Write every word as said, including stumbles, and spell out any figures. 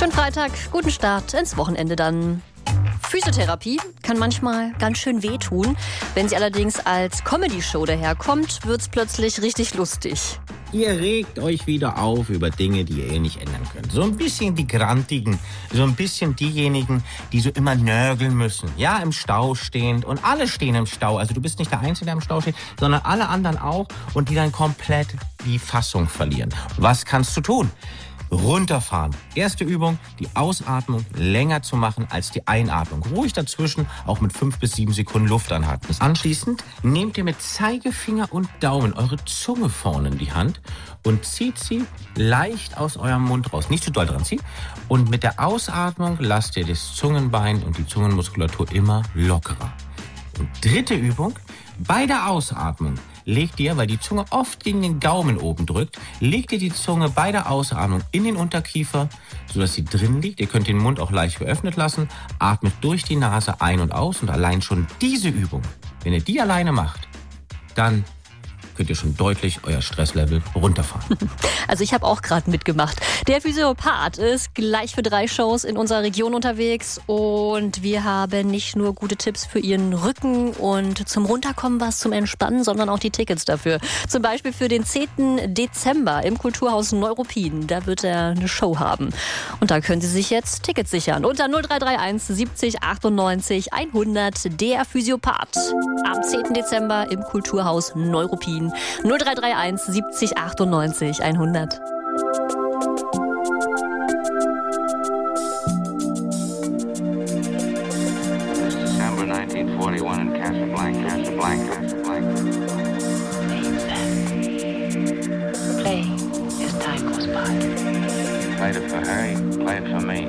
Schönen Freitag, guten Start ins Wochenende dann. Physiotherapie kann manchmal ganz schön wehtun. Wenn sie allerdings als Comedy-Show daherkommt, wird's plötzlich richtig lustig. Ihr regt euch wieder auf über Dinge, die ihr nicht ändern könnt. So ein bisschen die Grantigen, so ein bisschen diejenigen, die so immer nörgeln müssen. Ja, im Stau stehend und alle stehen im Stau. Also du bist nicht der Einzige, der im Stau steht, sondern alle anderen auch und die dann komplett die Fassung verlieren. Was kannst du tun? Runterfahren. Erste Übung, die Ausatmung länger zu machen als die Einatmung. Ruhig dazwischen, auch mit fünf bis sieben Sekunden Luft anhalten. Anschließend nehmt ihr mit Zeigefinger und Daumen eure Zunge vorne in die Hand und zieht sie leicht aus eurem Mund raus. Nicht zu doll dran ziehen. Und mit der Ausatmung lasst ihr das Zungenbein und die Zungenmuskulatur immer lockerer. Und dritte Übung, bei der Ausatmung legt ihr, weil die Zunge oft gegen den Gaumen oben drückt, legt ihr die Zunge bei der Ausatmung in den Unterkiefer, sodass sie drin liegt. Ihr könnt den Mund auch leicht geöffnet lassen, atmet durch die Nase ein und aus und allein schon diese Übung, wenn ihr die alleine macht, dann könnt ihr schon deutlich euer Stresslevel runterfahren. Also ich habe auch gerade mitgemacht. Der Physiopath ist gleich für drei Shows in unserer Region unterwegs und wir haben nicht nur gute Tipps für Ihren Rücken und zum Runterkommen was zum Entspannen, sondern auch die Tickets dafür. Zum Beispiel für den zehnten Dezember im Kulturhaus Neuruppin. Da wird er eine Show haben. Und da können Sie sich jetzt Tickets sichern. Unter null drei drei eins siebzig achtundneunzig hundert. Der Physiopath. Am zehnten Dezember im Kulturhaus Neuruppin. null drei drei eins siebzig achtundneunzig hundert. December nineteen forty-one in Casablanca, Casablanca, Casablanca. Play as time goes by. Played it for Harry, played it for me.